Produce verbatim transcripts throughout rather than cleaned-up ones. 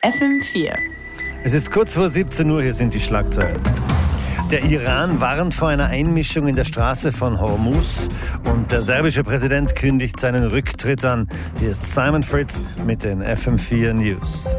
F M vier. Es ist kurz vor siebzehn Uhr, hier sind die Schlagzeilen. Der Iran warnt vor einer Einmischung in der Straße von Hormuz und der serbische Präsident kündigt seinen Rücktritt an. Hier ist Simon Fritz mit den F M vier News.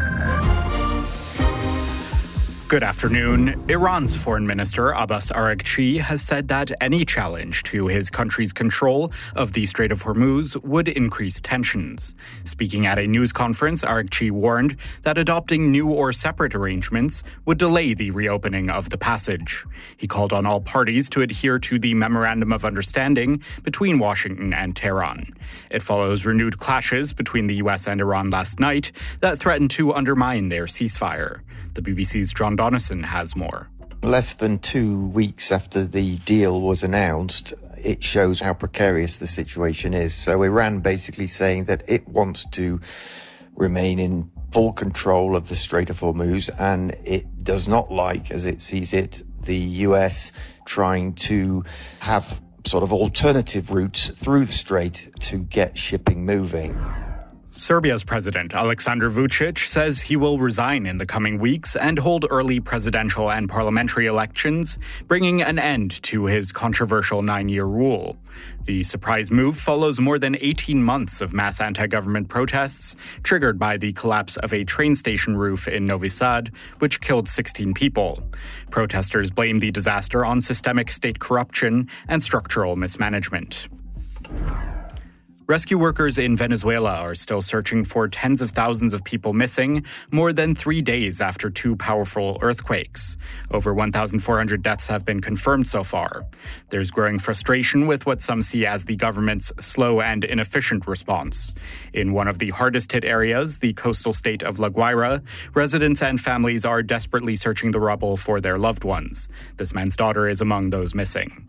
Good afternoon. Iran's Foreign Minister Abbas Araghchi has said that any challenge to his country's control of the Strait of Hormuz would increase tensions. Speaking at a news conference, Araghchi warned that adopting new or separate arrangements would delay the reopening of the passage. He called on all parties to adhere to the Memorandum of Understanding between Washington and Tehran. It follows renewed clashes between the U S and Iran last night that threatened to undermine their ceasefire. The B B C's John Donison has more. Less than two weeks after the deal was announced, it shows how precarious the situation is. So Iran basically saying that it wants to remain in full control of the Strait of Hormuz, and it does not like, as it sees it, the U S trying to have sort of alternative routes through the strait to get shipping moving. Serbia's President Aleksandar Vučić says he will resign in the coming weeks and hold early presidential and parliamentary elections, bringing an end to his controversial nine-year rule. The surprise move follows more than eighteen months of mass anti-government protests, triggered by the collapse of a train station roof in Novi Sad, which killed sixteen people. Protesters blame the disaster on systemic state corruption and structural mismanagement. Rescue workers in Venezuela are still searching for tens of thousands of people missing more than three days after two powerful earthquakes. Over one thousand four hundred deaths have been confirmed so far. There's growing frustration with what some see as the government's slow and inefficient response. In one of the hardest hit areas, the coastal state of La Guaira, residents and families are desperately searching the rubble for their loved ones. This man's daughter is among those missing.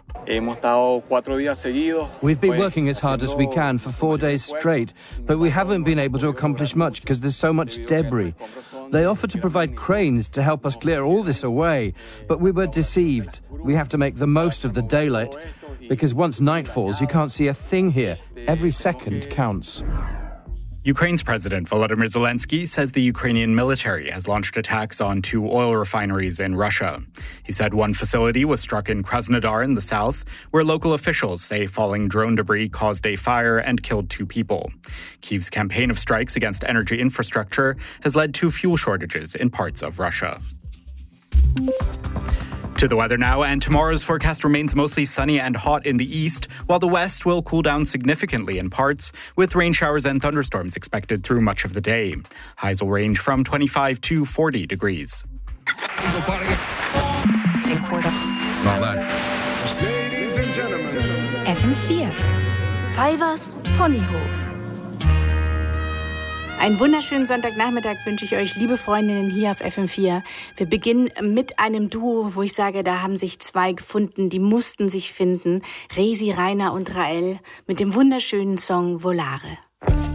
We've been working as hard as we can for four days straight, but we haven't been able to accomplish much because there's so much debris. They offered to provide cranes to help us clear all this away, but we were deceived. We have to make the most of the daylight, because once night falls, you can't see a thing here. Every second counts. Ukraine's President Volodymyr Zelensky says the Ukrainian military has launched attacks on two oil refineries in Russia. He said one facility was struck in Krasnodar in the south, where local officials say falling drone debris caused a fire and killed two people. Kyiv's campaign of strikes against energy infrastructure has led to fuel shortages in parts of Russia. To the weather now, and tomorrow's forecast remains mostly sunny and hot in the east, while the west will cool down significantly in parts, with rain showers and thunderstorms expected through much of the day. Highs will range from twenty-five to forty degrees. Ladies and gentlemen. F M vier. Fivers Ponyhof. Einen wunderschönen Sonntagnachmittag wünsche ich euch, liebe Freundinnen hier auf F M vier. Wir beginnen mit einem Duo, wo ich sage, da haben sich zwei gefunden, die mussten sich finden. Resi, Rainer und Rael mit dem wunderschönen Song Volare.